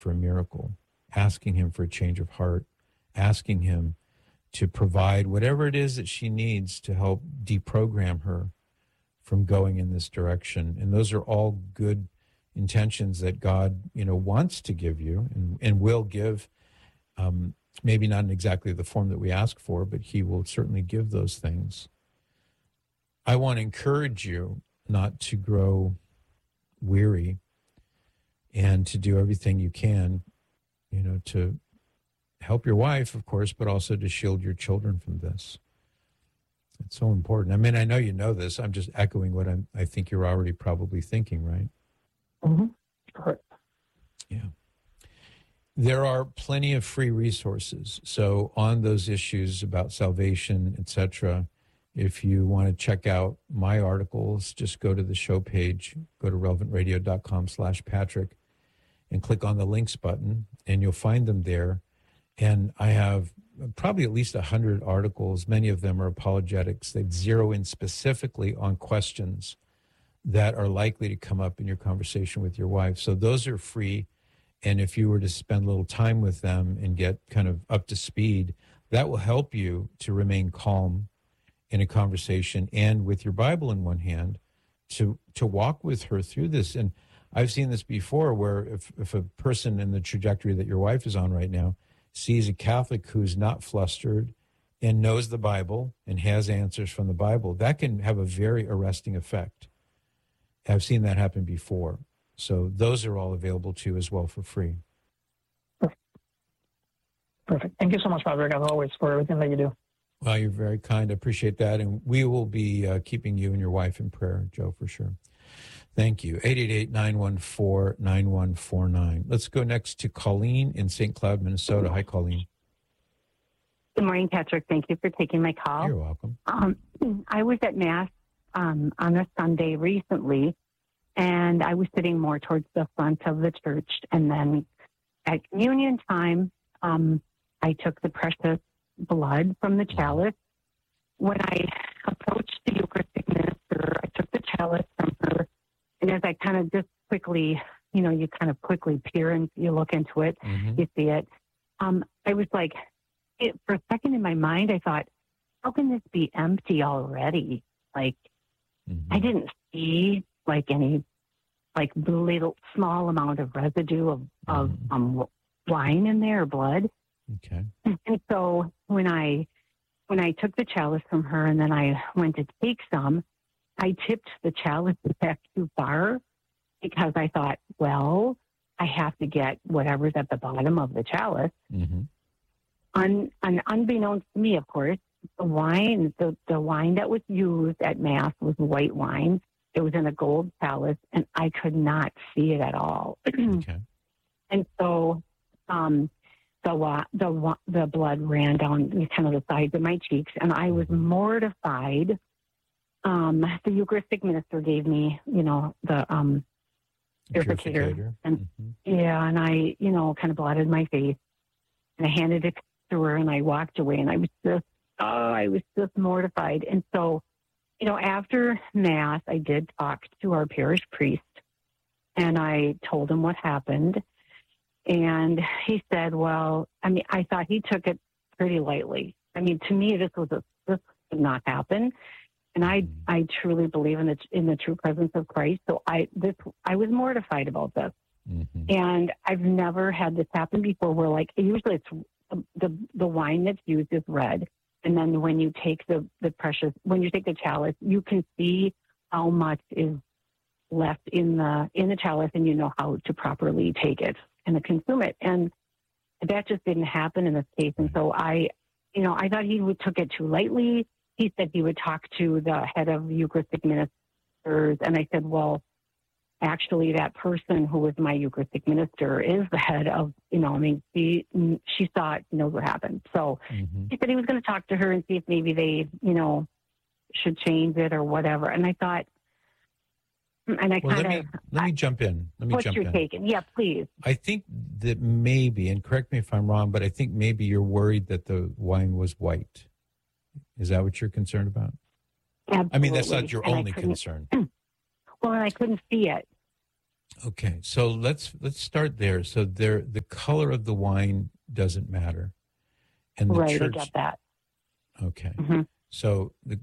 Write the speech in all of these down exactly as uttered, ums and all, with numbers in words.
for a miracle, asking him for a change of heart, asking him to provide whatever it is that she needs to help deprogram her from going in this direction. And those are all good intentions that God, you know, wants to give you and, and will give, um, maybe not in exactly the form that we ask for, but he will certainly give those things. I want to encourage you not to grow weary and to do everything you can, you know, to help your wife, of course, but also to shield your children from this. It's so important. I mean, I know you know this. I'm just echoing what I'm, I think you're already probably thinking, right? Mm-hmm. Correct. Yeah. There are plenty of free resources. So on those issues about salvation, et cetera, if you want to check out my articles, just go to the show page, go to relevant radio dot com slash Patrick and click on the links button, and you'll find them there. And I have probably at least one hundred articles. Many of them are apologetics. They zero in specifically on questions that are likely to come up in your conversation with your wife. So those are free. And if you were to spend a little time with them and get kind of up to speed, that will help you to remain calm in a conversation and with your Bible in one hand to to walk with her through this. And I've seen this before where if, if a person in the trajectory that your wife is on right now sees a Catholic who's not flustered and knows the Bible and has answers from the Bible, that can have a very arresting effect. I've seen that happen before. So those are all available to you as well for free. Perfect. Thank you so much, Patrick, as always, for everything that you do. Well, you're very kind. I appreciate that. And we will be uh, keeping you and your wife in prayer, Joe, for sure. Thank you. eight eight eight, nine one four, nine one four nine. Let's go next to Colleen in Saint Cloud, Minnesota. Hi, Colleen. Good morning, Patrick. Thank you for taking my call. You're welcome. Um, I was at Mass um, on a Sunday recently, and I was sitting more towards the front of the church. And then at communion time, um, I took the precious blood from the chalice. When I approached the Eucharistic minister, I took the chalice from her. And as I kind of just quickly, you know, you kind of quickly peer and you look into it, mm-hmm. you see it. Um, I was like, it, for a second in my mind, I thought, how can this be empty already? Like, mm-hmm. I didn't see like any, like little small amount of residue of, mm-hmm. of um, wine in there or blood. Okay. And so when I, when I took the chalice from her and then I went to take some, I tipped the chalice back too far because I thought, well, I have to get whatever's at the bottom of the chalice. Mm-hmm. Un, un, unbeknownst to me, of course, the wine, the, the wine that was used at Mass was white wine. It was in a gold chalice, and I could not see it at all. Okay. And so um, the, uh, the, the blood ran down kind of the sides of my cheeks, and I was mortified. Um, the Eucharistic minister gave me, you know, the um, purificator. purificator. And mm-hmm. yeah, and I, you know, kind of blotted my face, and I handed it to her, and I walked away, and I was just, oh, I was just mortified. And so, you know, after Mass, I did talk to our parish priest, and I told him what happened. And he said, well, I mean, I thought he took it pretty lightly. I mean, to me, this was a, this did not happen. And I, I truly believe in the, in the true presence of Christ. So I, this, I was mortified about this. Mm-hmm. And I've never had this happen before where, like, usually it's the, the wine that's used is red. And then when you take the, the precious, when you take the chalice, you can see how much is left in the, in the chalice, and you know how to properly take it and to consume it. And that just didn't happen in this case. And so I, you know, I thought he would took it too lightly. He said he would talk to the head of Eucharistic ministers. And I said, well, actually that person who was my Eucharistic minister is the head of, you know, I mean, she, she saw it, knows what happened. So mm-hmm. he said he was going to talk to her and see if maybe they, you know, should change it or whatever. And I thought, and I well, kind of, let me, let me jump in. Let me what's jump your in. take? Yeah, please. I think that maybe, and correct me if I'm wrong, but I think maybe you're worried that the wine was white. Is that what you're concerned about? Absolutely. I mean, that's not your and only concern. Well, and I couldn't see it. Okay, so let's let's start there. So there, the color of the wine doesn't matter, and the Right, church. I get that. Okay, Mm-hmm. so the,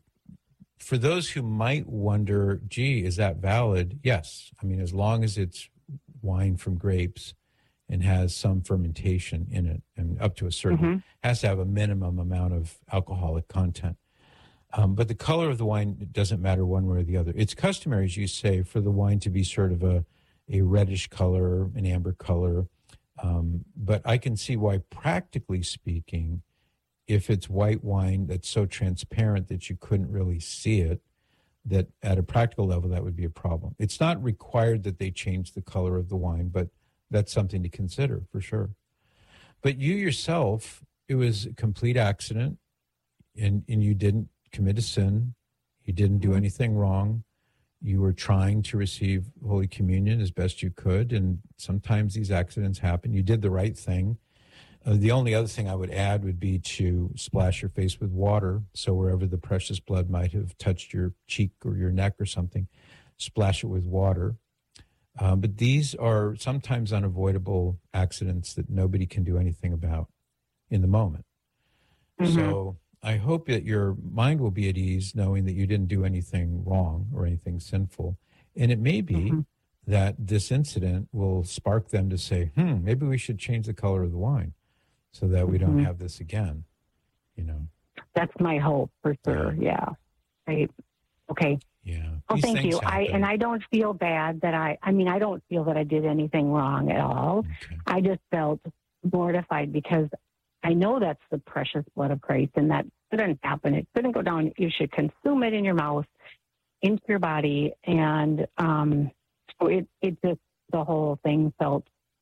for those who might wonder, gee, is that valid? Yes, I mean, as long as it's wine from grapes and has some fermentation in it, and up to a certain, Mm-hmm. has to have a minimum amount of alcoholic content. Um, but the color of the wine doesn't matter one way or the other. It's customary, as you say, for the wine to be sort of a a reddish color, an amber color. Um, but I can see why, practically speaking, if it's white wine that's so transparent that you couldn't really see it, that at a practical level, that would be a problem. It's not required that they change the color of the wine, but that's something to consider for sure. But you yourself, it was a complete accident, and, and you didn't commit a sin. You didn't do anything wrong. You were trying to receive Holy Communion as best you could, and sometimes these accidents happen. You did the right thing. Uh, the only other thing I would add would be to splash your face with water, so wherever the precious blood might have touched your cheek or your neck or something, splash it with water. Uh, but these are sometimes unavoidable accidents that nobody can do anything about in the moment. Mm-hmm. So I hope that your mind will be at ease knowing that you didn't do anything wrong or anything sinful. And it may be Mm-hmm. that this incident will spark them to say, hmm, maybe we should change the color of the wine so that we Mm-hmm. don't have this again, you know. That's my hope for sure. Yeah. Right. Okay. Yeah. Well, These thank things you. I happen. and I don't feel bad that I. I mean, I don't feel that I did anything wrong at all. Okay. I just felt mortified because I know that's the precious blood of Christ, and that shouldn't happen. It shouldn't go down. You should consume it in your mouth, into your body, and um, so it it just the whole thing felt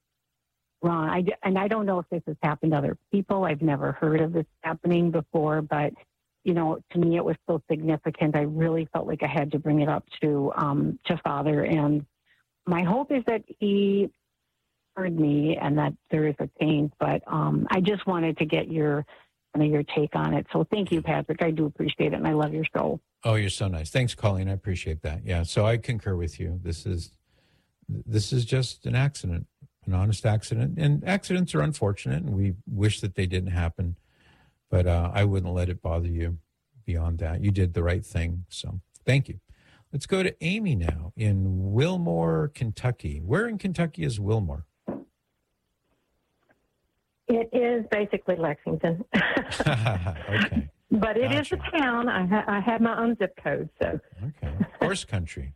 wrong. I and I don't know if this has happened to other people. I've never heard of this happening before, but you know, to me, it was so significant. I really felt like I had to bring it up to um, to Father, and my hope is that he heard me and that there is a change. But um, I just wanted to get your kind of your take on it. So thank you, Patrick. I do appreciate it, and I love your show. Oh, you're so nice. Thanks, Colleen. I appreciate that. Yeah. So I concur with you. This is this is just an accident, an honest accident, and accidents are unfortunate, and we wish that they didn't happen. But uh, I wouldn't let it bother you beyond that. You did the right thing. So thank you. Let's go to Amy now in Wilmore, Kentucky. Where in Kentucky is Wilmore? It is basically Lexington. Okay. But it Gotcha. is a town. I, ha- I have my own zip code. So Okay. Horse country.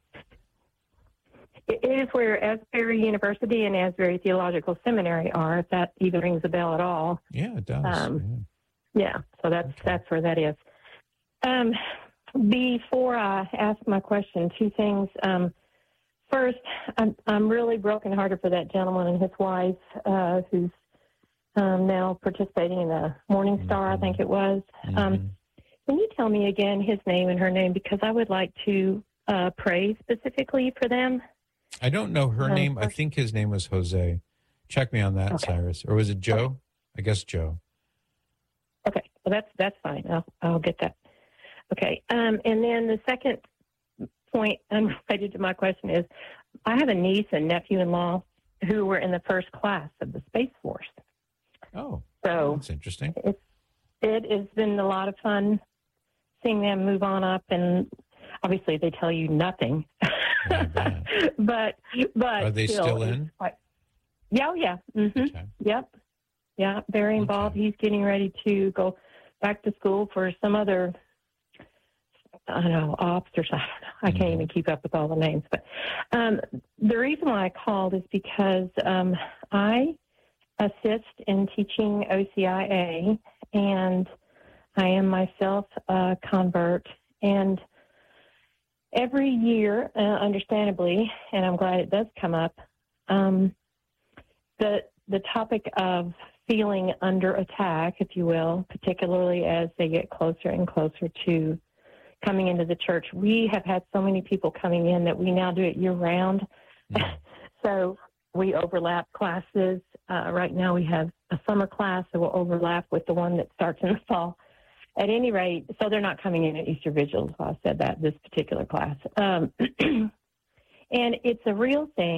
it is where Asbury University and Asbury Theological Seminary are, if that even rings a bell at all. Yeah, it does. Um, yeah. Yeah, so that's Okay. that's where that is. Um, before I ask my question, two things. Um, first, I'm, I'm really brokenhearted for that gentleman and his wife uh, who's um, now participating in the Morning Star, Mhm. I think it was. Um, Mhm. can you tell me again his name and her name? Because I would like to uh, pray specifically for them. I don't know her Um, name. I think his name was Jose. Check me on that, Okay. Cyrus. Or was it Joe? I guess Joe. Okay, well, that's that's fine. I'll, I'll get that. Okay, um, and then the second point unrelated to my question is, I have a niece and nephew-in-law who were in the first class of the Space Force. Oh, So that's interesting. it's, it has been a lot of fun seeing them move on up, and obviously they tell you nothing. Yeah, I bet. but but Are they still, still it's in? quite- yeah, oh, yeah. hmm Okay. Yep. Yeah, very involved. Okay. He's getting ready to go back to school for some other, I don't know, ops or something. I can't Mhm. even keep up with all the names. But um, the reason why I called is because um, I assist in teaching O C I A, and I am myself a convert. And every year, uh, understandably, and I'm glad it does come up, um, the the topic of feeling under attack, if you will, particularly as they get closer and closer to coming into the church. We have had so many people coming in that we now do it year round. Mm. So we overlap classes. Uh, right now we have a summer class that will overlap with the one that starts in the fall. At any rate, so they're not coming in at Easter Vigils. I said that, this particular class. Um, and it's a real thing.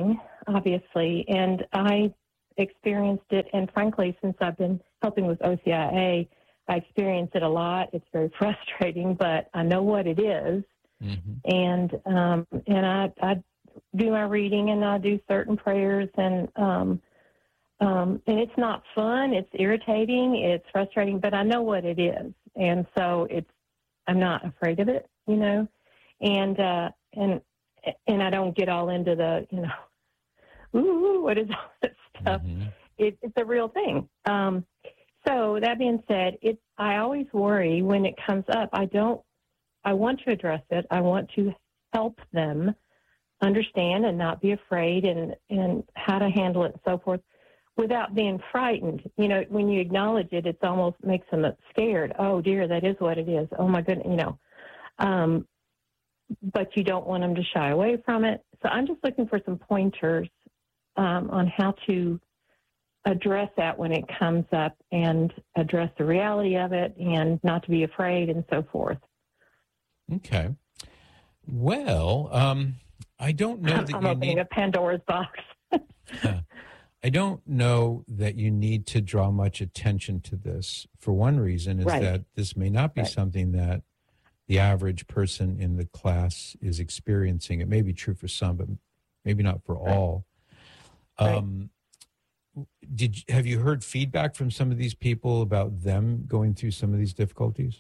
obviously, and I experienced it. And frankly, since I've been helping with O C I A, I experience it a lot. It's very frustrating, but I know what it is. Mm-hmm. And um, and I, I do my reading, and I do certain prayers, and um, um, and it's not fun. It's irritating. It's frustrating, but I know what it is, and so it's I'm not afraid of it, you know, and uh, and and I don't get all into the you know, ooh, what is all that stuff? Mm-hmm. It, it's a real thing. Um, so that being said, it I always worry when it comes up. I don't. I want to address it. I want to help them understand and not be afraid, and, and how to handle it and so forth without being frightened. You know, when you acknowledge it, it almost makes them scared. Oh, dear, that is what it is. Oh, my goodness, you know. Um, but you don't want them to shy away from it. So I'm just looking for some pointers um, on how to address that when it comes up, and address the reality of it, and not to be afraid and so forth. Okay. Well, um, I don't know that I'm you opening need a Pandora's box. uh, I don't know that you need to draw much attention to this. For one reason is right. that this may not be right. something that the average person in the class is experiencing. It may be true for some, but maybe not for right. all. Um, right. Did have you heard feedback from some of these people about them going through some of these difficulties?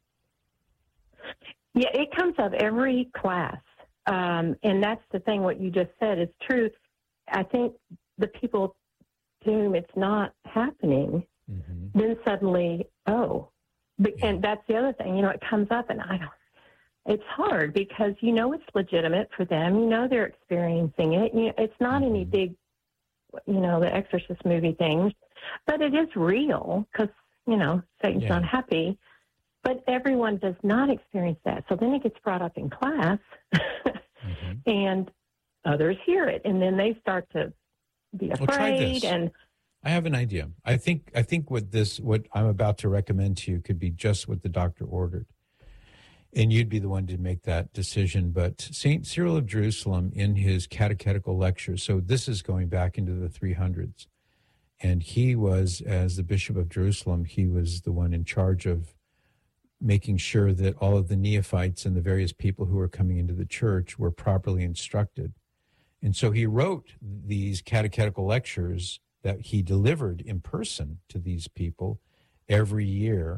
Yeah, it comes up every class. Um, and that's the thing, what you just said is true. I think the people to whom it's not happening, mm-hmm. then suddenly, oh, but, yeah. and that's the other thing, you know, it comes up, and I don't, it's hard because, you know, it's legitimate for them. You know, they're experiencing it. You know, it's not mm-hmm. any big, you know, the Exorcist movie things, but it is real because, you know, Satan's yeah. not happy. But everyone does not experience that. So then it gets brought up in class, mm-hmm. and others hear it, and then they start to be afraid. Well, try this. And I have an idea. I think I think what this what I'm about to recommend to you could be just what the doctor ordered, and you'd be the one to make that decision. But Saint Cyril of Jerusalem, in his catechetical lectures, so this is going back into the three hundreds, and he was, as the Bishop of Jerusalem, he was the one in charge of making sure that all of the neophytes and the various people who were coming into the church were properly instructed. And so he wrote these catechetical lectures that he delivered in person to these people every year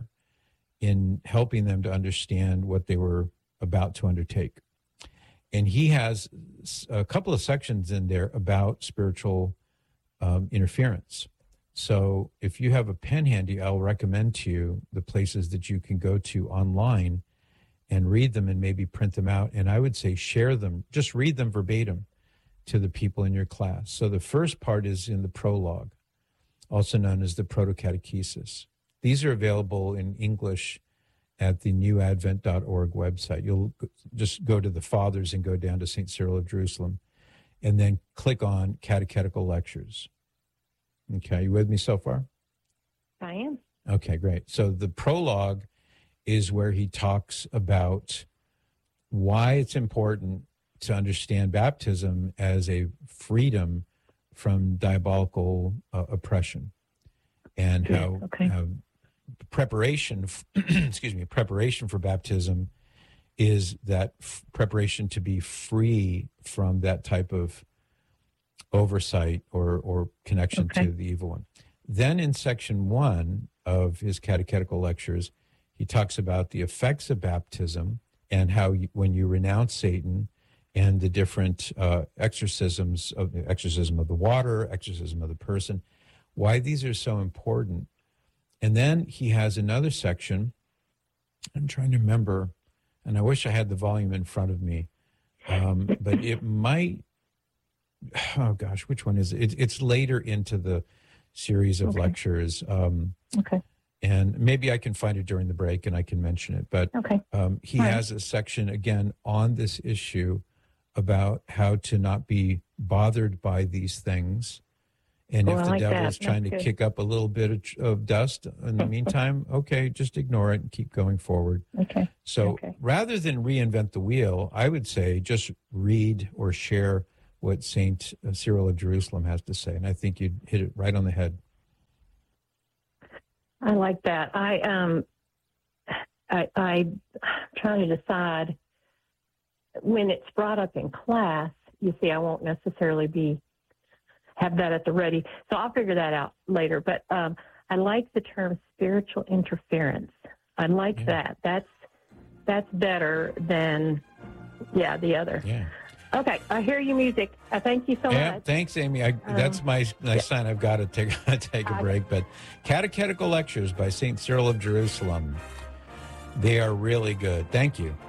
in helping them to understand what they were about to undertake. And he has a couple of sections in there about spiritual um, interference. So if you have a pen handy, I'll recommend to you the places that you can go to online and read them and maybe print them out. And I would say share them, just read them verbatim to the people in your class. So the first part is in the prologue, also known as the proto-catechesis. These are available in English at the new advent dot org website. You'll just go to the Fathers and go down to Saint Cyril of Jerusalem, and then click on Catechetical Lectures. Okay, you with me so far? I am. Okay, great. So the prologue is where he talks about why it's important to understand baptism as a freedom from diabolical uh, oppression, and how, okay. how preparation, excuse me, preparation for baptism is that f- preparation to be free from that type of oversight or, or connection okay. to the evil one. Then in section one of his catechetical lectures, he talks about the effects of baptism and how you, when you renounce Satan and the different uh, exorcisms of the exorcism of the water, exorcism of the person, why these are so important. And then he has another section, I'm trying to remember, and I wish I had the volume in front of me, um, but it might, oh gosh, which one is it? it it's later into the series of okay. lectures. Um, okay. And maybe I can find it during the break and I can mention it. But okay. um, he All has right. a section, again, on this issue about how to not be bothered by these things. And oh, if I the like devil that. is trying That's to good. kick up a little bit of, of dust in the meantime, okay, just ignore it and keep going forward. Okay. So okay. rather than reinvent the wheel, I would say just read or share what Saint Cyril of Jerusalem has to say. And I think you'd hit it right on the head. I like that. I um, I, I'm trying to decide when it's brought up in class. You see, I won't necessarily be have that at the ready, so I'll figure that out later. But um, I like the term spiritual interference. I like yeah. that. That's that's better than yeah the other. Yeah. Okay, I hear your music. I thank you so yeah, much. Thanks, Amy. I, um, that's my, my yeah. sign. I've got to take take a break. But Catechetical Lectures by Saint Cyril of Jerusalem. They are really good. Thank you.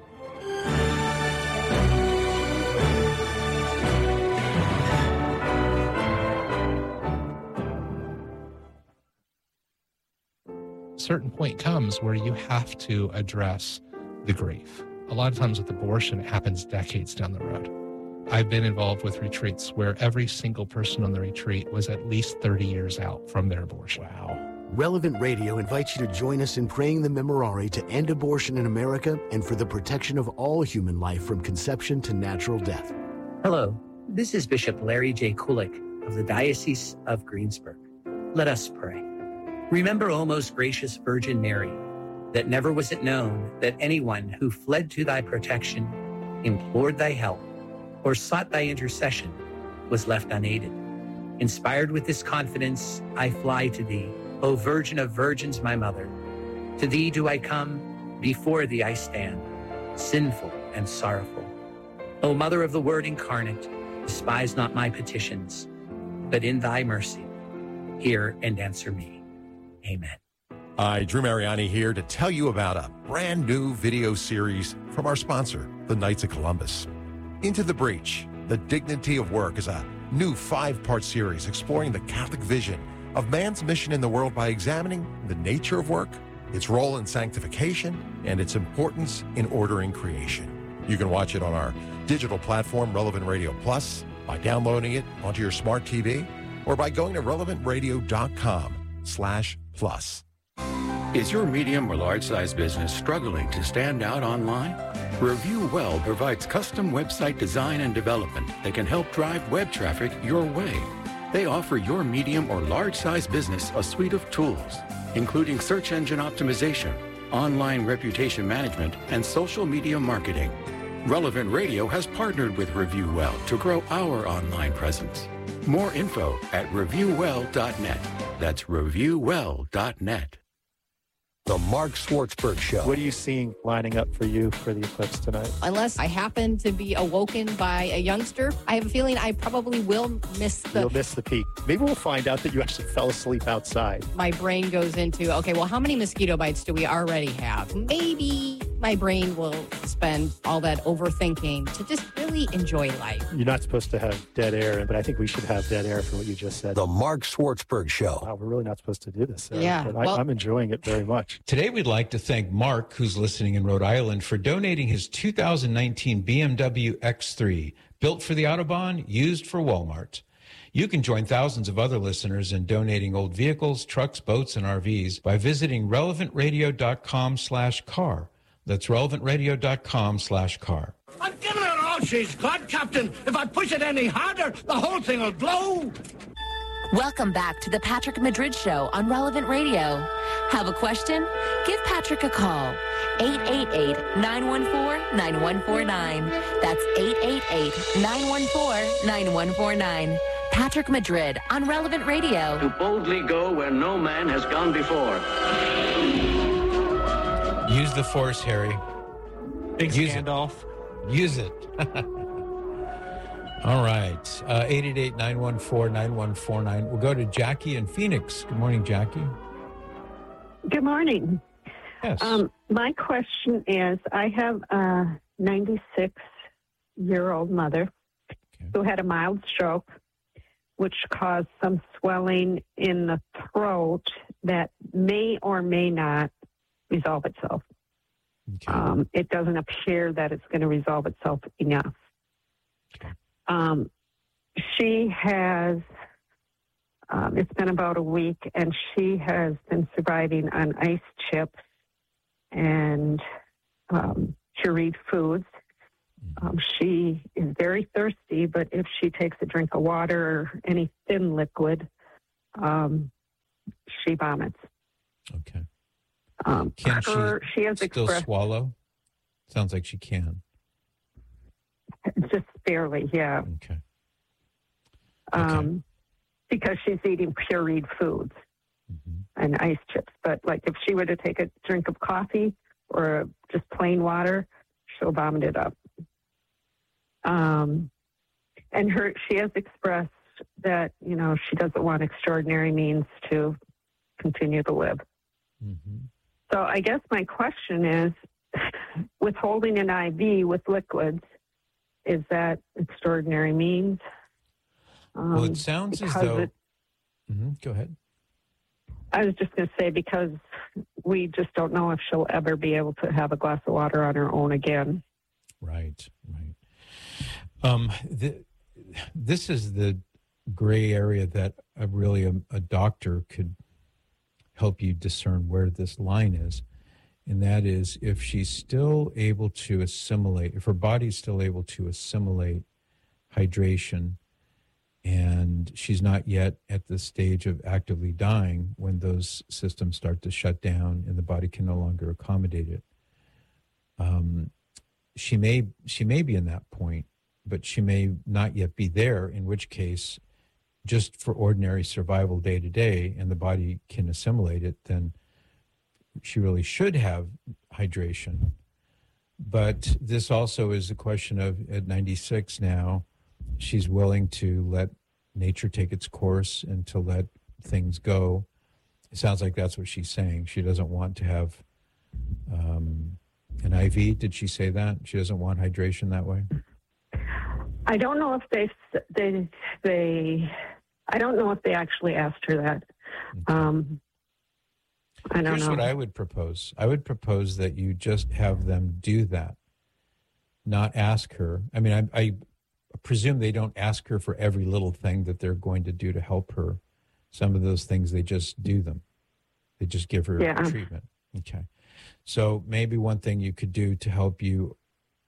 A certain point comes where you have to address the grief. A lot of times with abortion, it happens decades down the road. I've been involved with retreats where every single person on the retreat was at least thirty years out from their abortion. Wow. Relevant Radio invites you to join us in praying the Memorare to end abortion in America and for the protection of all human life from conception to natural death. Hello, this is Bishop Larry J. Kulik of the Diocese of Greensburg. Let us pray. Remember, O most gracious Virgin Mary, that never was it known that anyone who fled to thy protection, implored thy help, or sought thy intercession was left unaided. Inspired with this confidence, I fly to thee, O Virgin of Virgins, my mother. To thee do I come, before thee I stand, sinful and sorrowful. O Mother of the Word incarnate, despise not my petitions, but in thy mercy, hear and answer me. Amen. Hi, Drew Mariani here to tell you about a brand new video series from our sponsor, the Knights of Columbus. Into the Breach, The Dignity of Work is a new five-part series exploring the Catholic vision of man's mission in the world by examining the nature of work, its role in sanctification, and its importance in ordering creation. You can watch it on our digital platform, Relevant Radio Plus, by downloading it onto your smart T V, or by going to relevant radio dot com slash plus. Is your medium or large-size business struggling to stand out online? Review Well provides custom website design and development that can help drive web traffic your way. They offer your medium or large-size business a suite of tools, including search engine optimization, online reputation management, and social media marketing. Relevant Radio has partnered with Review Well to grow our online presence. More info at review well dot net. That's review well dot net. The Mark Schwartzberg Show. What are you seeing lining up for you for the eclipse tonight? Unless I happen to be awoken by a youngster, I have a feeling I probably will miss the... You'll miss the peak. Maybe we'll find out that you actually fell asleep outside. My brain goes into, okay, well, how many mosquito bites do we already have? Maybe my brain will spend all that overthinking to just really enjoy life. You're not supposed to have dead air, but I think we should have dead air for what you just said. The Mark Schwartzberg Show. Wow, we're really not supposed to do this, Sarah, yeah, but well, I, I'm enjoying it very much. Today, we'd like to thank Mark, who's listening in Rhode Island, for donating his two thousand nineteen B M W X three, built for the Autobahn, used for Walmart. You can join thousands of other listeners in donating old vehicles, trucks, boats, and R Vs by visiting relevant radio dot com slash car. That's relevant radio dot com slash car. I'm giving her all she's got, Captain. If I push it any harder, the whole thing will blow. Welcome back to the Patrick Madrid Show on Relevant Radio. Have a question? Give Patrick a call. eight eight eight, nine one four, nine one four nine. That's eight eight eight, nine one four, nine one four nine. Patrick Madrid on Relevant Radio. To boldly go where no man has gone before. Use the force, Harry. Big Use standoff. It. Use it. All right. Uh, eight eight eight, nine one four, nine one four nine. We'll go to Jackie in Phoenix. Good morning, Jackie. Good morning. Yes. Um, my question is, I have a ninety-six-year-old mother okay. who had a mild stroke, which caused some swelling in the throat that may or may not resolve itself. Okay. Um, it doesn't appear that it's going to resolve itself enough. Okay. Um, she has, um, it's been about a week, and she has been surviving on ice chips and um, pureed foods. Um, she is very thirsty, but if she takes a drink of water or any thin liquid, um, she vomits. Okay. Um, Can her, she, she has still expressed, swallow? Sounds like she can. just barely, yeah. Okay. Um, because she's eating pureed foods Mm-hmm. and ice chips. But like if she were to take a drink of coffee or just plain water, she'll vomit it up. Um, and her, she has expressed that, you know, she doesn't want extraordinary means to continue to live. Mm-hmm. So I guess my question is, withholding an I V with liquids, is that extraordinary means? Um, Well, it sounds as because though. it- Mm-hmm. Go ahead. I was just going to say, because we just don't know if she'll ever be able to have a glass of water on her own again. Right, right. Um, the, this is the gray area that a, really a, a doctor could help you discern where this line is. And that is if she's still able to assimilate, if her body's still able to assimilate hydration, and she's not yet at the stage of actively dying when those systems start to shut down and the body can no longer accommodate it. Um, she may she may be in that point, but she may not yet be there, in which case, just for ordinary survival day to day, and the body can assimilate it, then she really should have hydration. But this also is a question of, at ninety-six now, she's willing to let nature take its course and to let things go. It sounds like that's what she's saying. She doesn't want to have um, an I V. Did she say that? She doesn't want hydration that way? I don't know if they, they, they, I don't know if they actually asked her that. Um, I don't Here's know. what I would propose. I would propose that you just have them do that, not ask her. I mean, I, I presume they don't ask her for every little thing that they're going to do to help her. Some of those things, they just do them. They just give her Yeah. treatment. Okay. So maybe one thing you could do to help you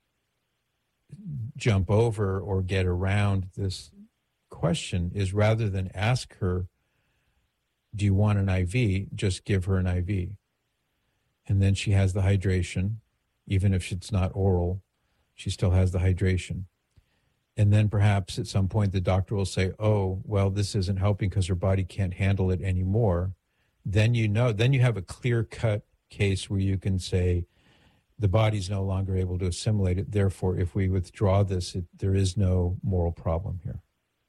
jump over or get around this question is, rather than ask her, do you want an I V, just give her an I V. And then she has the hydration. Even if it's not oral, she still has the hydration. And then perhaps at some point the doctor will say, oh, well, this isn't helping because her body can't handle it anymore. Then you know, then you have a clear-cut case where you can say the body's no longer able to assimilate it. Therefore, if we withdraw this, it, there is no moral problem here.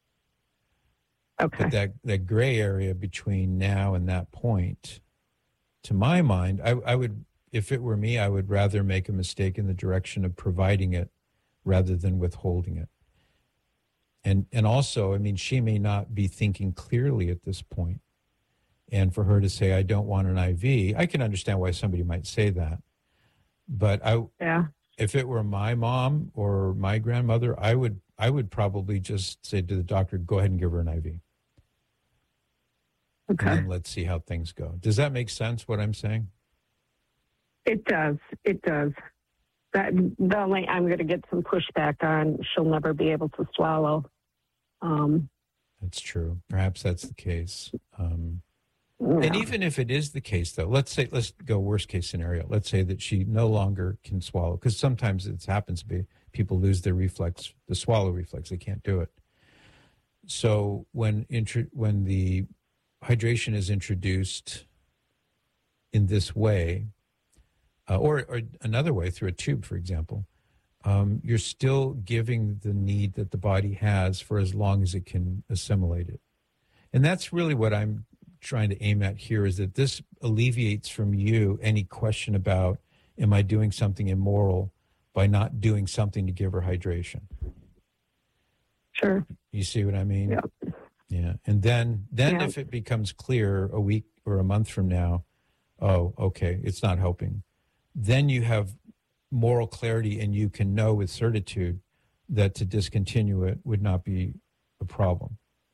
Okay. But that, that gray area between now and that point, to my mind, I, I would, if it were me, I would rather make a mistake in the direction of providing it rather than withholding it. And and also, I mean, she may not be thinking clearly at this point. And for her to say, I don't want an I V, I can understand why somebody might say that. But I, yeah. if it were my mom or my grandmother, I would I would probably just say to the doctor, go ahead and give her an I V. Okay. And then let's see how things go. Does that make sense, what I'm saying? It does. It does. That the only I'm going to get some pushback on, she'll never be able to swallow. Um, That's true. Perhaps that's the case. Um, yeah. And even if it is the case, though, let's say, let's go worst case scenario. Let's say that she no longer can swallow, because sometimes it happens to be people lose their reflex, the swallow reflex. They can't do it. So when intro, when the hydration is introduced in this way, uh, or, or another way through a tube, for example, um, you're still giving the need that the body has for as long as it can assimilate it. And that's really what I'm trying to aim at here, is that this alleviates from you any question about, am I doing something immoral by not doing something to give her hydration? Sure. You see what I mean? Yeah. Yeah. And then, then Yeah. if it becomes clear a week or a month from now, oh, okay, it's not helping, then you have moral clarity and you can know with certitude that to discontinue it would not be a problem.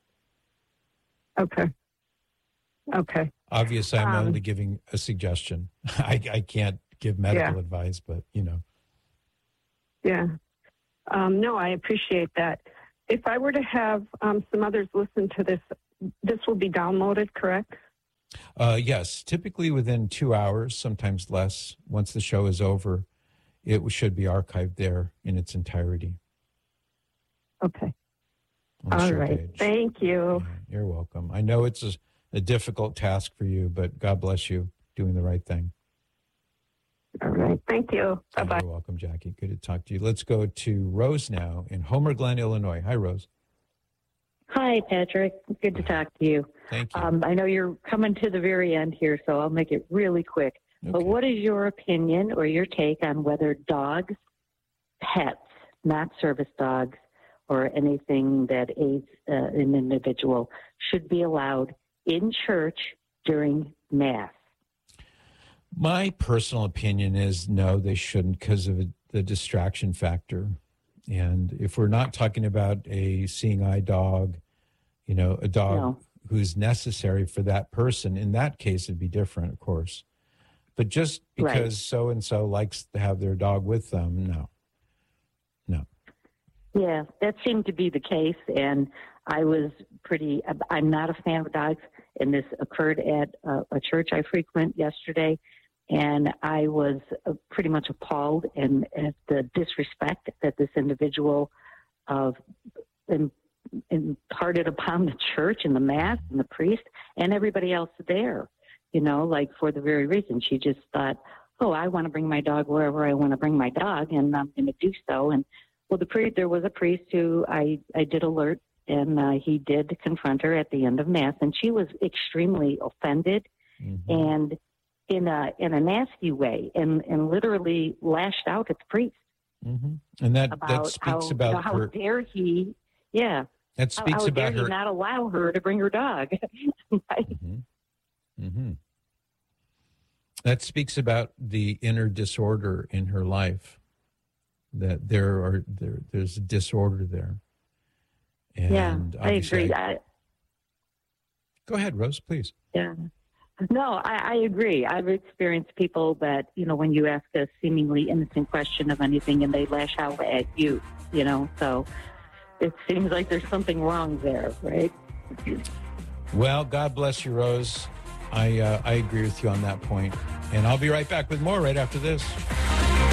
Okay. Okay. Obviously, I'm Um, only giving a suggestion. I, I can't give medical Yeah. advice, but, you know. Yeah. Um, no, I appreciate that. If I were to have um, some others listen to this, this will be downloaded, correct? Uh, yes, typically within two hours, sometimes less. Once the show is over, it should be archived there in its entirety. Okay. On the All show right. page. Thank you. Yeah, you're welcome. I know it's a, a difficult task for you, but God bless you doing the right thing. All right. Thank you. Bye-bye. You're welcome, Jackie. Good to talk to you. Let's go to Rose now in Homer Glen, Illinois. Hi, Rose. Hi, Patrick. Good to talk to you. Thank you. Um, I know you're coming to the very end here, so I'll make it really quick. Okay. But what is your opinion or your take on whether dogs, pets, not service dogs, or anything that aids uh, an individual should be allowed in church during Mass? My personal opinion is no, they shouldn't because of the distraction factor. And if we're not talking about a seeing eye dog, you know, a dog No. who's necessary for that person, in that case, it'd be different, of course. But just because Right. so-and-so likes to have their dog with them, no. No. Yeah, that seemed to be the case, and I was pretty. I'm not a fan of dogs, and this occurred at a, a church I frequent yesterday, and I was uh, pretty much appalled and at the disrespect that this individual uh, im- imparted upon the church and the Mass and the priest and everybody else there. You know, like for the very reason she just thought, oh, I want to bring my dog wherever I want to bring my dog, and I'm going to do so. And well, the priest, there was a priest who I, I did alert, and uh, he did confront her at the end of Mass, and she was extremely offended Mm-hmm. and in a in a nasty way, and, and literally lashed out at the priest Mm-hmm. And that, about that speaks how, about you know, how her. dare he, yeah, That how, speaks how about dare her. he not allow her to bring her dog. Right? Mm-hmm. Mm-hmm. That speaks about the inner disorder in her life. That there are there there's a disorder there. And Yeah, I obviously agree. I- I, Go ahead, Rose, please. Yeah. No, I, I agree. I've experienced people that, you know, when you ask a seemingly innocent question of anything and they lash out at you, you know, so it seems like there's something wrong there, right? Well, God bless you, Rose. I uh, I agree with you on that point. And I'll be right back with more right after this.